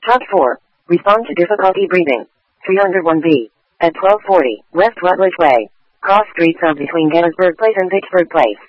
Top 4. Respond to difficulty breathing. 301B. At 1240, West Rutledge Way. Cross streets of between Gettysburg Place and Pittsburgh Place.